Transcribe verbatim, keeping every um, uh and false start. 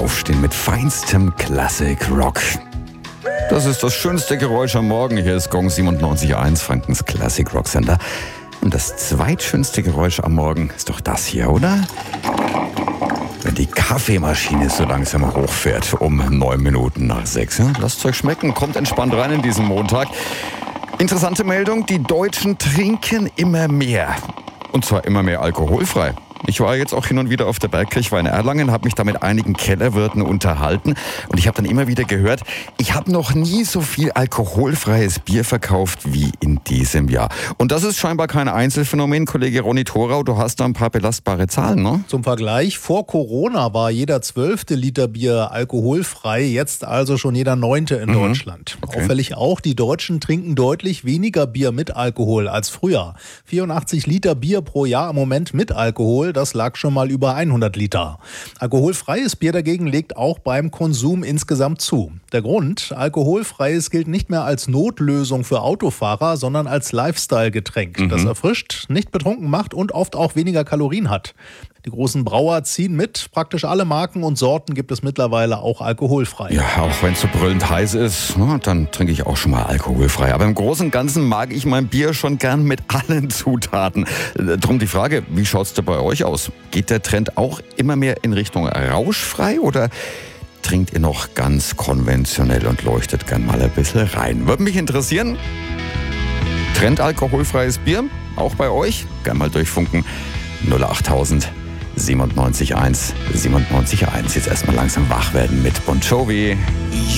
aufstehen mit feinstem Classic Rock. Das ist das schönste Geräusch am Morgen. Hier ist Gong siebenundneunzig Komma eins, Frankens Classic Rock Sender. Und das zweitschönste Geräusch am Morgen ist doch das hier, oder? Wenn die Kaffeemaschine so langsam hochfährt um neun Minuten nach sechs. Ja, lasst euch schmecken, kommt entspannt rein in diesen Montag. Interessante Meldung, die Deutschen trinken immer mehr. Und zwar immer mehr alkoholfrei. Ich war jetzt auch hin und wieder auf der Bergkirchweih in Erlangen, habe mich da mit einigen Kellerwirten unterhalten und ich habe dann immer wieder gehört, ich habe noch nie so viel alkoholfreies Bier verkauft wie in diesem Jahr. Und das ist scheinbar kein Einzelfenomen. Kollege Ronny Thorau, du hast da ein paar belastbare Zahlen, ne? Zum Vergleich, vor Corona war jeder zwölfte Liter Bier alkoholfrei, jetzt also schon jeder neunte in mhm. Deutschland. Okay. Auffällig auch, die Deutschen trinken deutlich weniger Bier mit Alkohol als früher. vierundachtzig Liter Bier pro Jahr im Moment mit Alkohol. Das lag schon mal über hundert Liter. Alkoholfreies Bier dagegen legt auch beim Konsum insgesamt zu. Der Grund? Alkoholfreies gilt nicht mehr als Notlösung für Autofahrer, sondern als Lifestyle-Getränk, mhm. das erfrischt, nicht betrunken macht und oft auch weniger Kalorien hat. Die großen Brauer ziehen mit. Praktisch alle Marken und Sorten gibt es mittlerweile auch alkoholfrei. Ja, auch wenn es so brüllend heiß ist, dann trinke ich auch schon mal alkoholfrei. Aber im Großen und Ganzen mag ich mein Bier schon gern mit allen Zutaten. Drum die Frage, wie schaut's da bei euch aus? Geht der Trend auch immer mehr in Richtung rauschfrei oder trinkt ihr noch ganz konventionell und leuchtet gern mal ein bisschen rein? Würde mich interessieren. Trend alkoholfreies Bier, auch bei euch? Gern mal durchfunken. null achttausend siebenundneunzig Komma eins, siebenundneunzig Komma eins. Jetzt erstmal langsam wach werden mit Bon Jovi.